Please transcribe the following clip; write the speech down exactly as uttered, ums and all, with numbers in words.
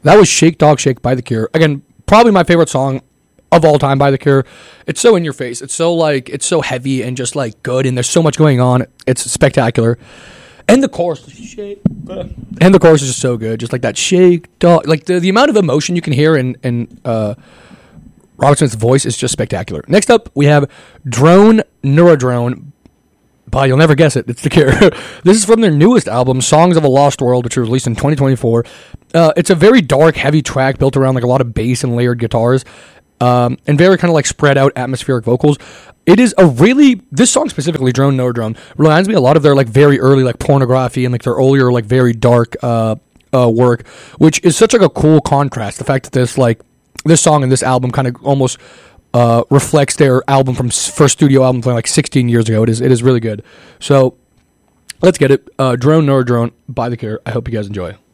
That was Shake Dog Shake by The Cure. Again, probably my favorite song of all time by The Cure. It's so in your face. It's so like it's so heavy and just like good, and there's so much going on. It's spectacular. And the chorus, shake, and the chorus is just so good. Just like that shake dog, like the, the amount of emotion you can hear in in uh, Robert Smith's voice is just spectacular. Next up, we have Drone Neurodrone. But you'll never guess it. It's The Cure. This is from their newest album, Songs of a Lost World, which was released in twenty twenty-four. Uh, it's a very dark, heavy track built around like a lot of bass and layered guitars, um, and very kind of like spread out atmospheric vocals. It is a really, this song specifically, Drone Neurodrone, reminds me a lot of their like very early like Pornography and like their earlier like very dark uh, uh, work, which is such like a cool contrast. The fact that this like this song and this album kind of almost Uh, reflects their album from first studio album from like sixteen years ago. It is it is really good. So let's get it. Uh, Drone Neurodrone by The Cure. I hope you guys enjoy.